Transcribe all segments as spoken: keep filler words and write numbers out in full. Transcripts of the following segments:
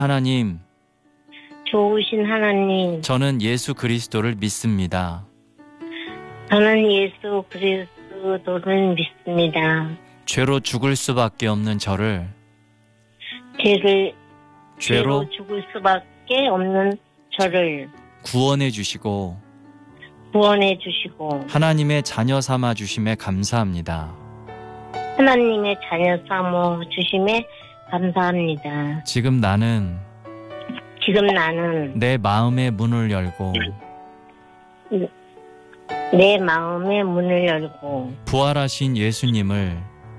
하나님, 좋으신 하나님, 저는 예수 그리스도를 믿습니다. 저는 예수 그리스도를 믿습니다. 죄로 죽을 수밖에 없는 저를 죄를 죄로 죄로 죽을 수밖에 없는 저를 구원해 주시고 구원해 주시고 하나님의 자녀 삼아 주심에 감사합니다. 하나님의 자녀 삼어 주심에 감사합니다. 지금 나는 지금 나는 내 마음의 문을 열고 내 마음의 문을 열고 부활하신 예수님을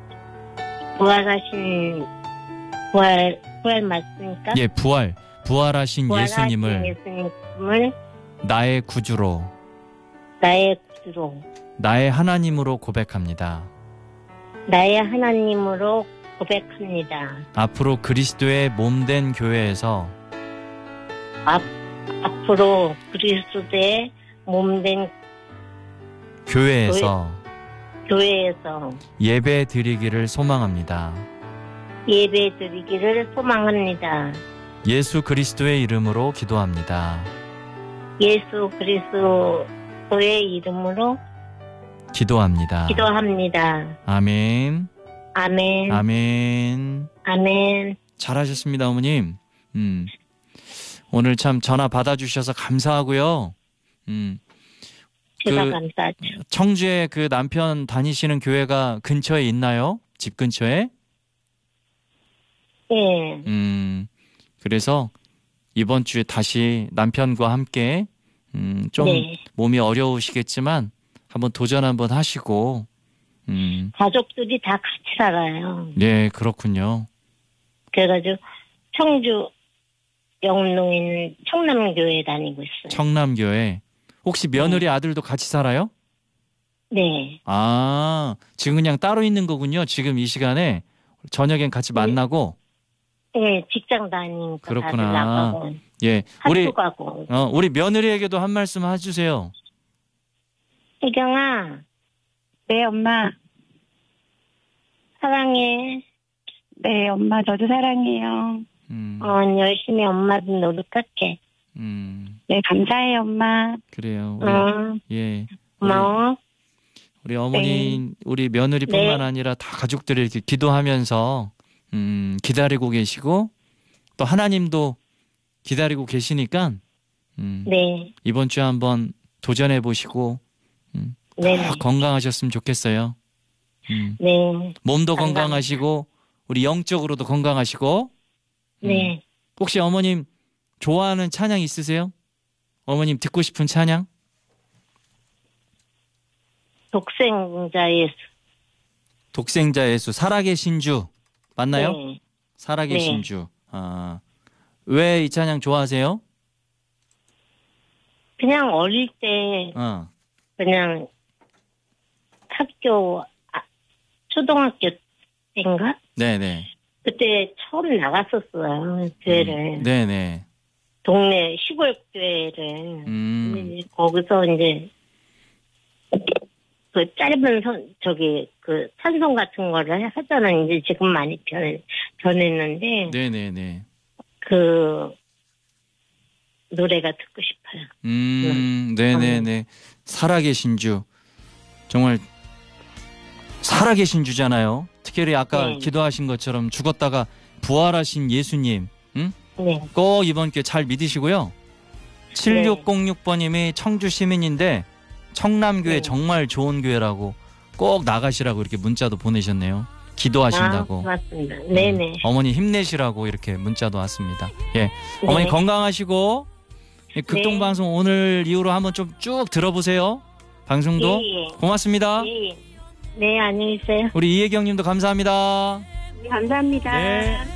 부활하신 부활 부활 맞습니까? 예, 부활 부활하신 부활하신 예수님을 예수님을 나의 구주로 나의 구주로 나의 하나님으로 고백합니다. 나의 하나님으로 고백합니다. 앞으로 그리스도의 몸된 교회에서 앞, 앞으로 그리스도의 몸된 교회에서 교회에서 예배 드리기를 소망합니다. 예배 드리기를 소망합니다. 예수 그리스도의 이름으로 기도합니다. 예수 그리스도의 이름으로 기도합니다. 기도합니다. 아멘. 아멘. 아멘. 아멘. 잘하셨습니다, 어머님. 음. 오늘 참 전화 받아주셔서 감사하고요. 음. 제가 그 감사하죠. 청주에 그 남편 다니시는 교회가 근처에 있나요? 집 근처에? 예. 음. 그래서 이번 주에 다시 남편과 함께 음, 좀 네. 몸이 어려우시겠지만 한번 도전 한번 하시고 음. 가족들이 다 같이 살아요. 네, 그렇군요. 그래가지고 청주 영동에 있는 청남교회 다니고 있어요. 청남교회. 혹시 며느리 아들도 같이 살아요? 네. 아, 지금 그냥 따로 있는 거군요. 지금 이 시간에 저녁엔 같이 만나고. 네, 직장 다니니까 그렇구나. 다들 나가고 예, 우리 학교 가고. 어, 우리 며느리에게도 한 말씀 해주세요. 혜경아, 네, 엄마. 사랑해. 네, 엄마, 저도 사랑해요. 음, 어, 열심히 엄마도 노력할게. 음, 네, 감사해요, 엄마. 그래요. 우리, 응, 예, 우리, 고마워. 우리 어머니, 우리 며느리뿐만 네. 아니라 다 가족들이 이렇게 기도하면서 음, 기다리고 계시고 또 하나님도 기다리고 계시니까 음, 네, 이번 주에 한번 도전해 보시고 음, 네, 다 건강하셨으면 좋겠어요. 음, 네, 몸도 감사합니다. 건강하시고 우리 영적으로도 건강하시고 음, 네. 혹시 어머님 좋아하는 찬양 있으세요? 어머님 듣고 싶은 찬양? 독생자 예수. 독생자 예수 살아계신 주 맞나요? 네. 살아계신 네. 주. 아, 왜 이 찬양 좋아하세요? 그냥 어릴 때 어. 그냥 학교 아, 초등학교 때인가? 네네. 그때 처음 나갔었어요. 교회를. 네네. 동네 시골 교회를. 음. 근데 이제 거기서 이제 그 짧은 선 저기 그 찬송 같은 거를 하잖아요. 이제 지금 많이 변 변했는데 네네네. 그 노래가 듣고 싶어요. 음, 네네네. 살아계신 주. 정말 살아계신 주잖아요. 특별히 아까 네. 기도하신 것처럼 죽었다가 부활하신 예수님. 응? 네, 꼭 이번 기회 잘 믿으시고요. 칠육공육 번님이 청주 시민인데 청남교회 네. 정말 좋은 교회라고 꼭 나가시라고 이렇게 문자도 보내셨네요. 기도하신다고. 아, 맞습니다. 네네. 음, 어머니 힘내시라고 이렇게 문자도 왔습니다. 예, 어머니 네. 건강하시고 예, 극동방송 오늘 이후로 한번 좀 쭉 들어보세요. 방송도 예, 예. 고맙습니다. 예, 예. 네, 안녕히 계세요. 우리 이혜경님도 감사합니다. 감사합니다. 네.